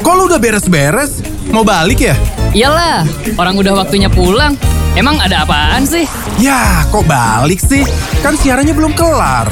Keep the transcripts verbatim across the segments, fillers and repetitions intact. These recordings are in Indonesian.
kok lu udah beres-beres? Mau balik ya? Iyalah, orang udah waktunya pulang. Emang ada apaan sih? Ya, kok balik sih? Kan siarannya belum kelar.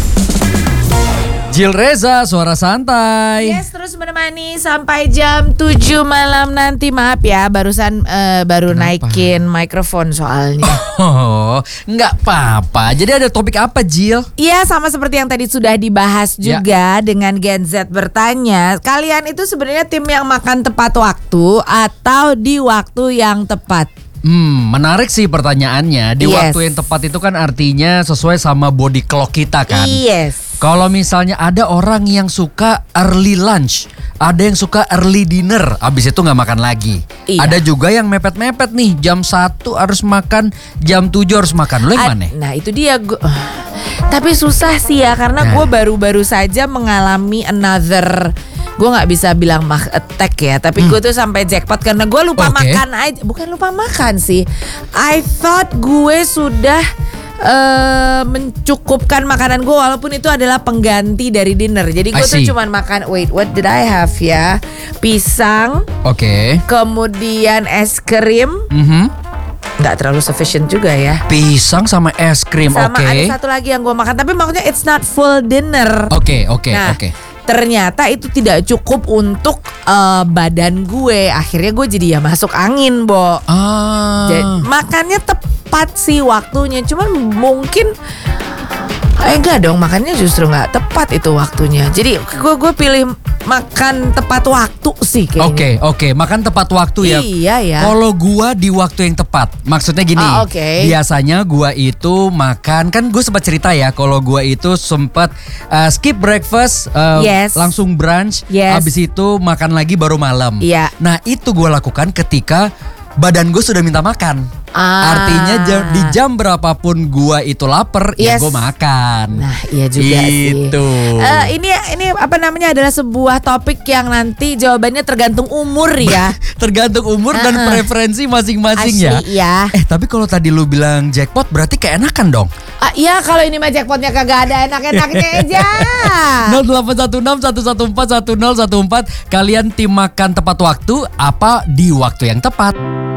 Jill Reza, suara santai. Yes, terus menemani sampai jam tujuh malam nanti. Maaf ya, barusan eh, baru Kenapa? naikin mikrofon soalnya. Oh, nggak apa-apa. Jadi ada topik apa, Jill? Iya, sama seperti yang tadi sudah dibahas Ya. juga dengan Gen Z bertanya, kalian itu sebenarnya tim yang makan tepat waktu atau di waktu yang tepat? Hmm, menarik sih pertanyaannya. Di Yes. waktu yang tepat itu kan artinya sesuai sama body clock kita kan. Yes. Kalau misalnya ada orang yang suka early lunch, ada yang suka early dinner, abis itu nggak makan lagi. Iya. Ada juga yang mepet-mepet nih, jam satu harus makan, jam tujuh harus makan. Lo yang Ad- mana? Nah itu dia gua, tapi susah sih ya karena Nah. gue baru-baru saja mengalami another, gue nggak bisa bilang mah attack ya, tapi gue tuh sampai jackpot karena gue lupa Oke. makan aja, bukan lupa makan sih. I thought gue sudah eh, mencukupkan makanan gue walaupun itu adalah pengganti dari dinner. Jadi gue I tuh see. cuman makan, wait, what did I have ya? Pisang, Oke. kemudian es krim, Mhm. nggak terlalu sufficient juga ya. Pisang sama es krim, Sama oke. ada satu lagi yang gue makan, tapi maksudnya it's not full dinner. Oke, oke, Nah, oke. ternyata itu tidak cukup untuk eh, badan gue. Akhirnya gue jadi ya masuk angin, Bo. Ah. Jadi, makannya tepat sih waktunya, cuman mungkin eh enggak dong, makannya justru nggak tepat itu waktunya. Jadi gue gue pilih makan tepat waktu sih kayaknya. Oke, oke, makan tepat waktu ya. Iya ya. Kalau gua di waktu yang tepat, maksudnya gini. Ah, oke. Biasanya gua itu makan, kan gue sempat cerita ya, kalau gua itu sempat uh, skip breakfast, uh, Yes. langsung brunch, Yes. habis itu makan lagi baru malam. Iya. Nah itu gua lakukan ketika badan gue sudah minta makan. Ah. Artinya jam, di jam berapapun gua itu lapar, ya Yes. gue makan. Nah, iya juga sih. Itu. Eh, ini ini apa namanya adalah sebuah topik yang nanti jawabannya tergantung umur ya. Tergantung umur dan Uh-uh. preferensi masing-masing ya. Asli ya. Eh tapi kalau tadi lu bilang jackpot berarti keenakan dong. Ah, iya kalau ini mah jackpotnya kagak ada enak-enaknya aja. nol delapan satu enam satu satu empat satu nol satu empat. Kalian tim makan tepat waktu apa di waktu yang tepat?